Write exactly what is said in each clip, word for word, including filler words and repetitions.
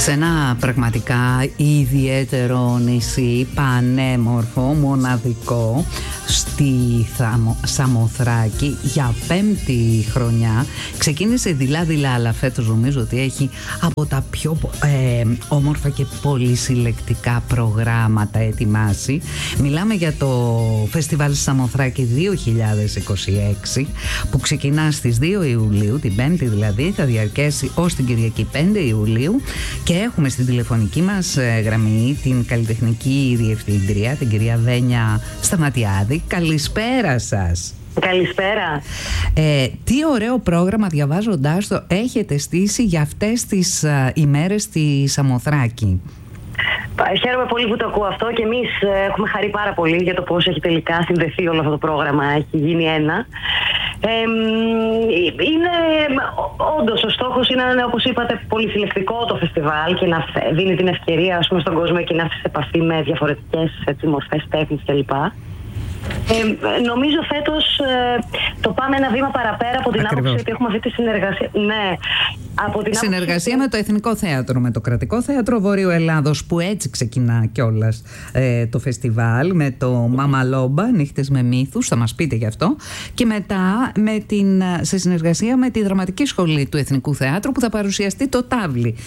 Σε ένα πραγματικά ιδιαίτερο νησί, πανέμορφο, μοναδικό, στη Θαμο, Σαμοθράκη, για πέμπτη χρονιά. Ξεκίνησε δειλά-δειλά, αλλά φέτος νομίζω ότι έχει από τα πιο ε, όμορφα και πολυσυλλεκτικά προγράμματα ετοιμάσει. Μιλάμε για το Φεστιβάλ Σαμοθράκη δύο χιλιάδες είκοσι έξι, που ξεκινά στις δύο Ιουλίου, την Πέμπτη δηλαδή, θα διαρκέσει ως την Κυριακή πέντε Ιουλίου. Και έχουμε στην τηλεφωνική μας γραμμή την καλλιτεχνική διευθύντρια, την κυρία Βένια Σταματιάδη. Καλησπέρα σας. Καλησπέρα. Ε, τι ωραίο πρόγραμμα, διαβάζοντάς το, έχετε στήσει για αυτές τις α, ημέρες στη Σαμοθράκη. Χαίρομαι πολύ που το ακούω αυτό και εμείς έχουμε χαρεί πάρα πολύ για το πώς έχει τελικά συνδεθεί όλο αυτό το πρόγραμμα. Έχει γίνει ένα. Ε, είναι όντως ο στόχος είναι να είναι, όπως είπατε, πολυσυλλεκτικό το φεστιβάλ και να δίνει την ευκαιρία, ας πούμε, στον κόσμο και να έρθει σε επαφή με διαφορετικές, έτσι, μορφές τέχνης κλπ. Ε, νομίζω φέτος ε, το πάμε ένα βήμα παραπέρα από την Ακριβώς. άποψη ότι έχουμε αυτή τη συνεργασία. Ναι, από την συνεργασία άποψη... με το Εθνικό Θέατρο, με το Κρατικό Θέατρο Βορείου Ελλάδος, που έτσι ξεκινά κιόλας ε, το φεστιβάλ, με το Μάμα Λόμπα, Νύχτες με Μύθους, θα μας πείτε γι' αυτό, και μετά με την, σε συνεργασία με τη Δραματική Σχολή του Εθνικού Θεάτρου, που θα παρουσιαστεί το Τάβλι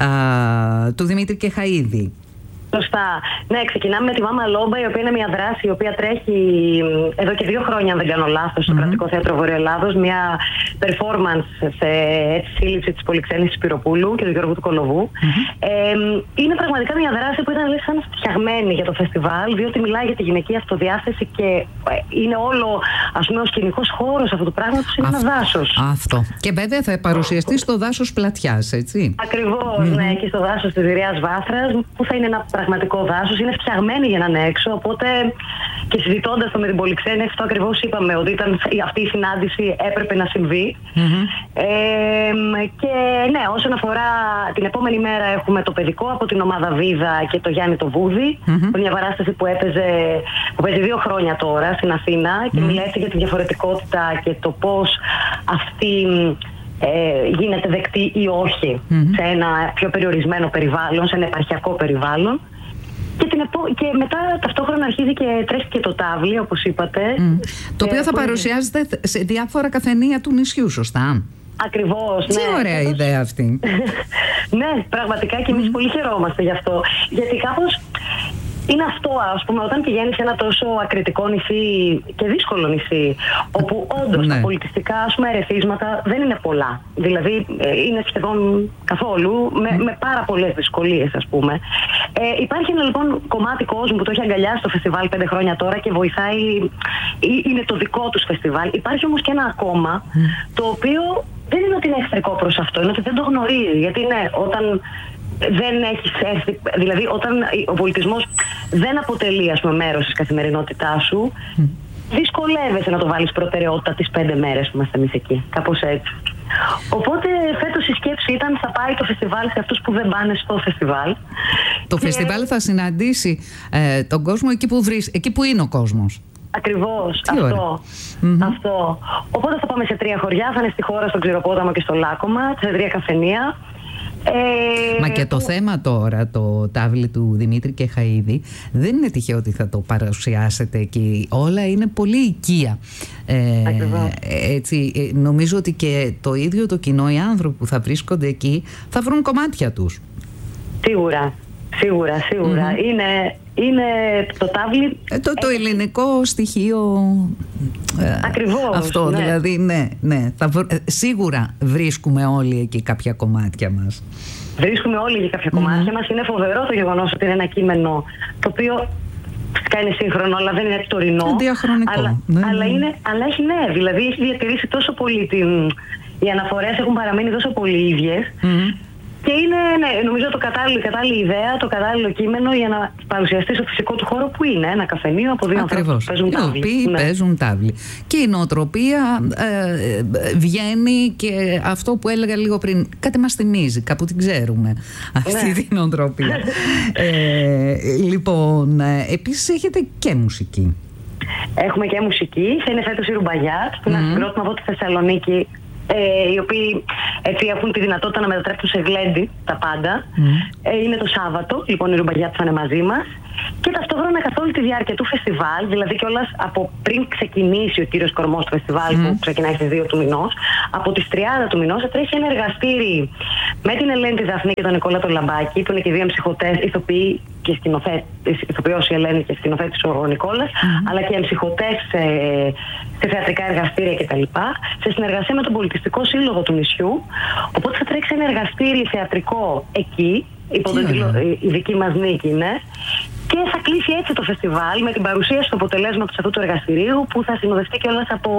α, του Δημήτρη Κεχαΐδη. Σωστά. Ναι, ξεκινάμε με τη Μάμα Λόμπα, η οποία είναι μια δράση η οποία τρέχει εδώ και δύο χρόνια, αν δεν κάνω λάθος, στο mm-hmm. Κρατικό Θέατρο Βορείου Ελλάδος. Μια performance σε σύλληψη της Πολυξένης Σπυροπούλου και του Γιώργου του Κολοβού. Mm-hmm. Ε, είναι πραγματικά μια δράση που ήταν, λέει, σαν φτιαγμένη για το φεστιβάλ, διότι μιλάει για τη γυναική αυτοδιάθεση και είναι όλο, ας πούμε, ο σκηνικός χώρος αυτού του πράγματος είναι ένα δάσος. Αυτό. Και βέβαια θα παρουσιαστεί στο δάσος Πλατιάς, έτσι. Ακριβώς, mm-hmm. ναι, και στο δάσος της Ιδρυάς Βάθρας, που θα είναι ένα πραγματικό δάσος, είναι φτιαγμένη για να είναι έξω. Οπότε και συζητώντας το με την Πολυξένη, αυτό ακριβώς είπαμε, ότι ήταν αυτή η συνάντηση έπρεπε να συμβεί. Mm-hmm. Ε, και ναι, όσον αφορά την επόμενη μέρα, έχουμε το παιδικό από την ομάδα Βίδα και το Γιάννη το Βούδι. Mm-hmm. Μια παράσταση που έπαιζε, που παίζει δύο χρόνια τώρα στην Αθήνα και mm-hmm. μιλάει για τη διαφορετικότητα και το πώς αυτή Ε, γίνεται δεκτή ή όχι mm-hmm. σε ένα πιο περιορισμένο περιβάλλον, σε ένα επαρχιακό περιβάλλον. Και, την επο... και μετά ταυτόχρονα αρχίζει και τρέχει και το Τάβλι, όπως είπατε. Mm. Το οποίο θα παρουσιάζεται σε διάφορα καφενεία του νησιού, σωστά? Ακριβώς, ναι. Τι ωραία Φέτος... ιδέα αυτή. Ναι, πραγματικά και εμείς mm. πολύ χαιρόμαστε γι' αυτό. Γιατί κάπως είναι αυτό, ας πούμε, όταν πηγαίνεις σε ένα τόσο ακριτικό νησί και δύσκολο νησί, όπου όντως ναι. τα πολιτιστικά, ας πούμε, ερεθίσματα δεν είναι πολλά. Δηλαδή είναι σχεδόν καθόλου, με, mm. με πάρα πολλές δυσκολίες, ας πούμε. Ε, υπάρχει ένα λοιπόν κομμάτι κόσμου που το έχει αγκαλιάσει το φεστιβάλ πέντε χρόνια τώρα και βοηθάει, είναι το δικό τους φεστιβάλ. Υπάρχει όμως και ένα ακόμα, mm. το οποίο δεν είναι ότι είναι εχθρικό προς αυτό, είναι ότι δεν το γνωρίζει. Γιατί ναι, όταν δεν έχεις έρθει, δηλαδή όταν ο πολιτισμός δεν αποτελεί, ας πούμε, μέρος της καθημερινότητάς σου, mm. δυσκολεύεσαι να το βάλεις προτεραιότητα τις πέντε μέρες που είμαστε εμείς εκεί, κάπως έτσι. Οπότε φέτος η σκέψη ήταν θα πάει το φεστιβάλ σε αυτούς που δεν πάνε στο φεστιβάλ. Το και... φεστιβάλ θα συναντήσει ε, τον κόσμο εκεί που, βρεις, εκεί που είναι ο κόσμος. Ακριβώς, αυτό, mm-hmm. αυτό. Οπότε θα πάμε σε τρία χωριά, θα είναι στη Χώρα, στον Ξηροπόταμο και στο Λάκωμα, σε τρία καφενεία. Ε, Μα και το που... θέμα τώρα, το Τάβλι του Δημήτρη Κεχαΐδη, δεν είναι τυχαίο ότι θα το παρουσιάσετε εκεί. Όλα είναι πολύ οικία. Ε, έτσι, νομίζω ότι και το ίδιο το κοινό, οι άνθρωποι που θα βρίσκονται εκεί, θα βρουν κομμάτια τους. Σίγουρα, σίγουρα, σίγουρα. Mm-hmm. Είναι... Είναι το Τάβλι. Ε, το, το ελληνικό στοιχείο. Ακριβώς. Αυτό, ναι. δηλαδή, ναι, ναι. Θα, σίγουρα βρίσκουμε όλοι εκεί κάποια κομμάτια μας. Βρίσκουμε όλοι εκεί κάποια κομμάτια mm. μας. Είναι φοβερό το γεγονός ότι είναι ένα κείμενο το οποίο φυσικά είναι σύγχρονο, αλλά δεν είναι τωρινό. Διαχρονικό. Αλλά, ναι, αλλά, ναι. είναι, αλλά έχει, ναι, δηλαδή έχει διατηρήσει τόσο πολύ την. Οι αναφορές έχουν παραμείνει τόσο πολύ ίδιες. Mm. Και είναι, ναι, νομίζω το κατάλληλο, κατάλληλη ιδέα, το κατάλληλο κείμενο για να παρουσιαστεί στο φυσικό του χώρο που είναι ένα καφενείο από δύο ανθρώπους που παίζουν τάβλι. Οι οποίοι ναι. παίζουν τάβλι. Και η νοοτροπία ε, βγαίνει και αυτό που έλεγα λίγο πριν, κάτι μας θυμίζει, κάπου την ξέρουμε αυτή ναι. την νοοτροπία. ε, λοιπόν, ε, επίσης έχετε και μουσική. Έχουμε και μουσική, θα είναι φέτος η Ρουμπαγιάτ, που είναι ένα συγκρότημα από τη Θεσσαλονίκη. ε, οι οποίοι έτσι, έχουν τη δυνατότητα να μετατρέψουν σε γλέντι τα πάντα. Mm. Ε, είναι το Σάββατο, λοιπόν οι Ρουμπαγιάτες θα είναι μαζί μας. Και ταυτόχρονα καθ' όλη τη διάρκεια του φεστιβάλ, δηλαδή κιόλας από πριν ξεκινήσει ο κύριος κορμός του φεστιβάλ mm. που ξεκινάει στις δύο του μηνός, από τις τριάντα του μηνός θα τρέχει ένα εργαστήρι με την Ελένη τη Δαφνή και τον Νικόλα τον Λαμπάκη, που είναι και δύο ψυχωτές, ηθοποιοί και σκηνοθέτης, ηθοποιός η Ελένη και σκηνοθέτης ο Νικόλας, mm. αλλά και εμψυχωτές σε, σε θεατρικά εργαστήρια κτλ. Σε συνεργασία με τον Πολιτιστικό Σύλλογο του νησιού. Οπότε θα τρέξει ένα εργαστήρι θεατρικό εκεί, υπό τον τίτλο «Η δική μας νίκη», ναι. Και θα κλείσει έτσι το φεστιβάλ με την παρουσίαση του αποτελέσματος αυτού του εργαστηρίου, που θα συνοδευτεί κιόλας από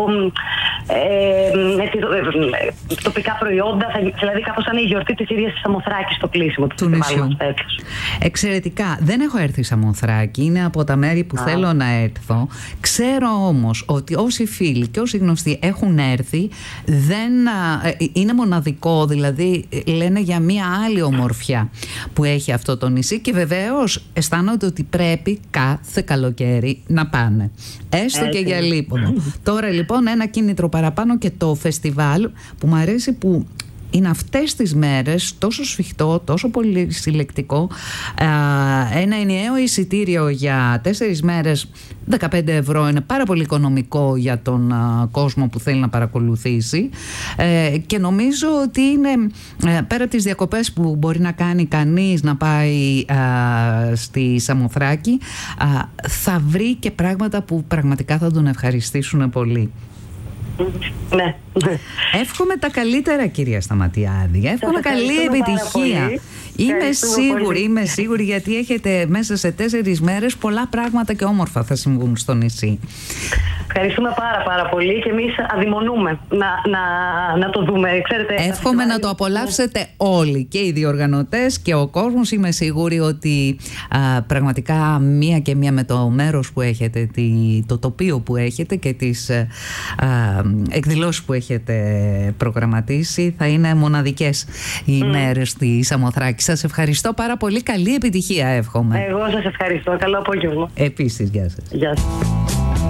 ε, ε, τοπικά προϊόντα, θα, δηλαδή κάπως σαν η γιορτή της ίδιας της Σαμοθράκης στο κλείσιμο του, του φεστιβάλ μας φέτος. Εξαιρετικά. Δεν έχω έρθει Σαμοθράκη, είναι από τα μέρη που Α. θέλω να έρθω. Ξέρω όμως ότι όσοι φίλοι και όσοι γνωστοί έχουν έρθει, δεν, ε, είναι μοναδικό, δηλαδή λένε για μια άλλη ομορφιά που έχει αυτό το νησί, και βεβαίως αισθάνονται ότι πρέπει κάθε καλοκαίρι να πάνε. Έστω Έτσι. και για λίπονο. Τώρα λοιπόν ένα κίνητρο παραπάνω, και το φεστιβάλ που μου αρέσει, που είναι αυτές τις μέρες τόσο σφιχτό, τόσο πολύ συλλεκτικό. Ένα ενιαίο εισιτήριο για τέσσερις μέρες, δεκαπέντε ευρώ, είναι πάρα πολύ οικονομικό για τον κόσμο που θέλει να παρακολουθήσει, και νομίζω ότι είναι, πέρα από τις διακοπές που μπορεί να κάνει κανείς να πάει στη Σαμοθράκη, θα βρει και πράγματα που πραγματικά θα τον ευχαριστήσουν πολύ. Ναι. Εύχομαι τα καλύτερα, κυρία Σταματιάδη. Εύχομαι καλή επιτυχία. Είμαι σίγουρη, είμαι σίγουρη, γιατί έχετε μέσα σε τέσσερις μέρες πολλά πράγματα και όμορφα θα συμβούν στο νησί. Ευχαριστούμε πάρα πάρα πολύ, και εμείς αδειμονούμε να, να, να το δούμε. Ξέρετε, εύχομαι να το απολαύσετε όλοι, και οι διοργανωτές και ο κόσμος. Είμαι σίγουρη ότι α, πραγματικά μία και μία με το μέρος που έχετε, τη, το τοπίο που έχετε και τις α, εκδηλώσεις που έχετε προγραμματίσει, θα είναι μοναδικές οι mm. μέρες στη Σαμοθράκη. Σας ευχαριστώ πάρα πολύ. Καλή επιτυχία εύχομαι. Εγώ σας ευχαριστώ. Καλό απόγευμα. Επίσης, γεια σας. Γεια σας.